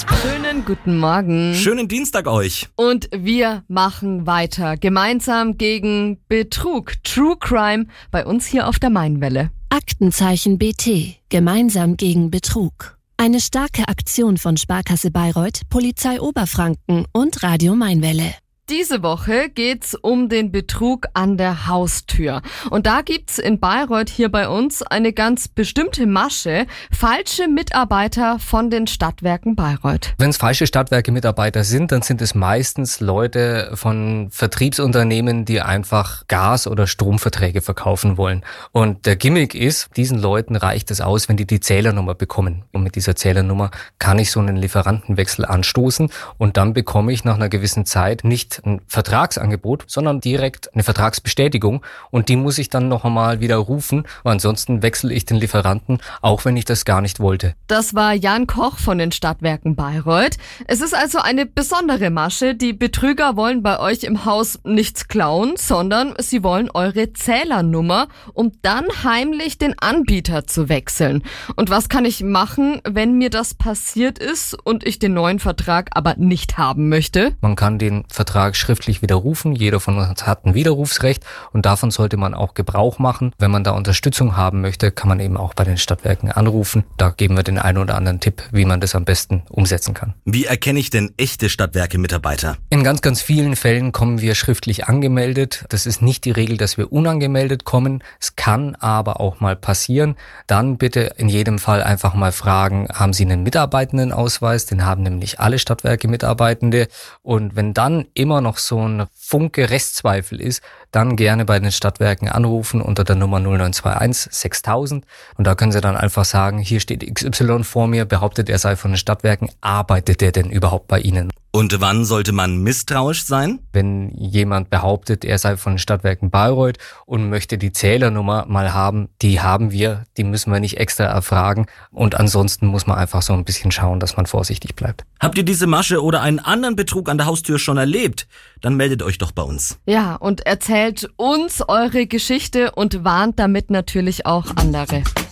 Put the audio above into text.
Schönen guten Morgen. Schönen Dienstag euch. Und wir machen weiter. Gemeinsam gegen Betrug. True Crime bei uns hier auf der Mainwelle. Aktenzeichen BT. Gemeinsam gegen Betrug. Eine starke Aktion von Sparkasse Bayreuth, Polizei Oberfranken und Radio Mainwelle. Diese Woche geht's um den Betrug an der Haustür. Und da gibt's in Bayreuth hier bei uns eine ganz bestimmte Masche. Falsche Mitarbeiter von den Stadtwerken Bayreuth. Wenn es falsche Stadtwerke-Mitarbeiter sind, dann sind es meistens Leute von Vertriebsunternehmen, die einfach Gas- oder Stromverträge verkaufen wollen. Und der Gimmick ist, diesen Leuten reicht es aus, wenn die Zählernummer bekommen. Und mit dieser Zählernummer kann ich so einen Lieferantenwechsel anstoßen und dann bekomme ich nach einer gewissen Zeit nicht ein Vertragsangebot, sondern direkt eine Vertragsbestätigung und die muss ich dann noch einmal widerrufen, weil ansonsten wechsle ich den Lieferanten, auch wenn ich das gar nicht wollte. Das war Jan Koch von den Stadtwerken Bayreuth. Es ist also eine besondere Masche. Die Betrüger wollen bei euch im Haus nichts klauen, sondern sie wollen eure Zählernummer, um dann heimlich den Anbieter zu wechseln. Und was kann ich machen, wenn mir das passiert ist und ich den neuen Vertrag aber nicht haben möchte? Man kann den Vertrag schriftlich widerrufen. Jeder von uns hat ein Widerrufsrecht und davon sollte man auch Gebrauch machen. Wenn man da Unterstützung haben möchte, kann man eben auch bei den Stadtwerken anrufen. Da geben wir den einen oder anderen Tipp, wie man das am besten umsetzen kann. Wie erkenne ich denn echte Stadtwerke-Mitarbeiter? In ganz, ganz vielen Fällen kommen wir schriftlich angemeldet. Das ist nicht die Regel, dass wir unangemeldet kommen. Es kann aber auch mal passieren. Dann bitte in jedem Fall einfach mal fragen, haben Sie einen Mitarbeitendenausweis? Den haben nämlich alle Stadtwerke-Mitarbeitende. Und wenn dann immer noch so ein Funke Restzweifel ist, dann gerne bei den Stadtwerken anrufen unter der Nummer 0921 6000 und da können Sie dann einfach sagen, hier steht XY vor mir, behauptet er sei von den Stadtwerken, arbeitet er denn überhaupt bei Ihnen? Und wann sollte man misstrauisch sein? Wenn jemand behauptet, er sei von den Stadtwerken Bayreuth und möchte die Zählernummer mal haben, die haben wir, die müssen wir nicht extra erfragen und ansonsten muss man einfach so ein bisschen schauen, dass man vorsichtig bleibt. Habt ihr diese Masche oder einen anderen Betrug an der Haustür schon erlebt? Dann meldet euch doch bei uns. Ja, und erzählt uns eure Geschichte und warnt damit natürlich auch andere.